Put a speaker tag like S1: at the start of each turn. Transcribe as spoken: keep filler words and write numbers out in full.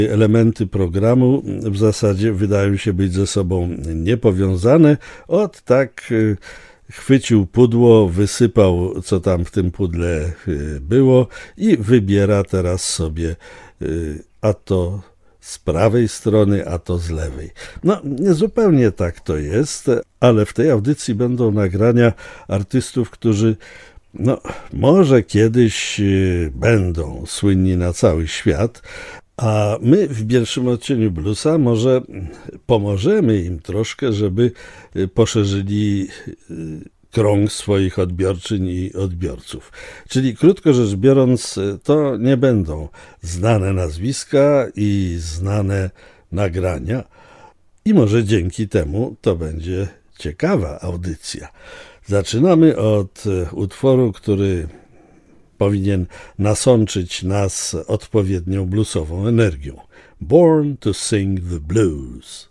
S1: Elementy programu w zasadzie wydają się być ze sobą niepowiązane. Ot tak chwycił pudło, wysypał co tam w tym pudle było i wybiera teraz sobie a to z prawej strony, a to z lewej. No, nie zupełnie tak to jest, ale w tej audycji będą nagrania artystów, którzy no, może kiedyś będą słynni na cały świat, a my w pierwszym odcieniu bluesa może pomożemy im troszkę, żeby poszerzyli krąg swoich odbiorczyń i odbiorców. Czyli krótko rzecz biorąc, to nie będą znane nazwiska i znane nagrania i może dzięki temu to będzie ciekawa audycja. Zaczynamy od utworu, który powinien nasączyć nas odpowiednią bluesową energią. Born to Sing the Blues.